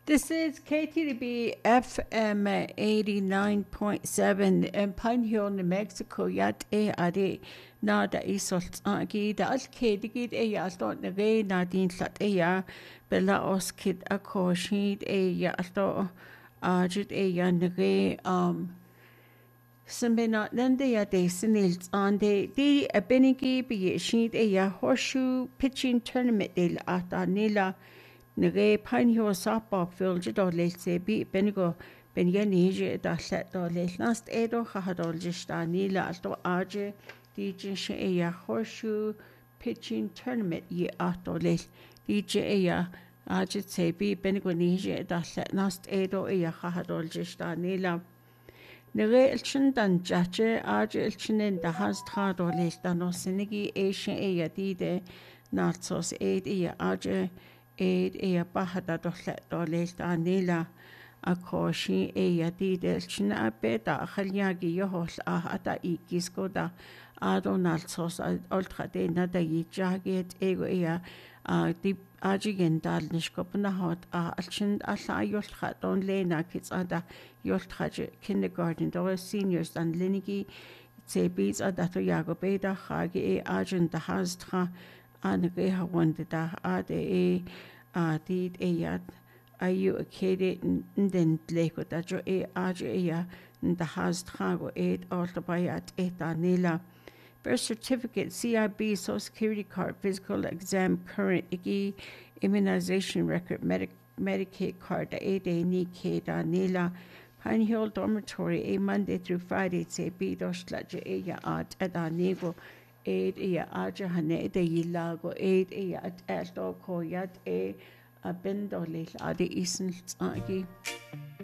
This is KTDB FM 89.7 in Pinehole, New Mexico. Yat ade nada isult agi da al kedigid yalto nage nadin slat bella os kid a koshid yalto ajit ya nage Sambina Nanda de Sinils on the Benigi be sheet horseshoe pitching tournament de Ata Nila Nage Pinehole softball field Jidol Late be Benigo Benyani da set do late last Edo Hahadol Jista Nila Alto Aje DJ horseshoe pitching tournament ye Ato late DJ Ajit say be Benigo Nije da set last Edo Hahadol Jista Nila Nere ilchin dan jache aje ilchinen da has trado les dano sinigi Asian dide natsos aje bahada do les da nila akoshi dide ilchin abeda khalyagi yohos ata ikisko da ado natsos ultra de nada yijaget ego di ajigen dal nishkopna hot alchin alla yoltra don lena kids ada yoltra kindergarten do seniors dan linigi tsebis adato yago beda khage ajin da hastra ange hawande da ade did yat ayu akede den leko da jo aje da hastra go alta bayat eta nila birth certificate, CIB, Social Security card, physical exam, current IGI, immunization record, Medicaid card, day Nike, Nila, Pinehole Dormitory, Monday through Friday, B, Doslaja, Ad, Nego, Aja Hane, Yilago, Ad, Eldo, Koyat, Bendolil, Adi Isen, Agi.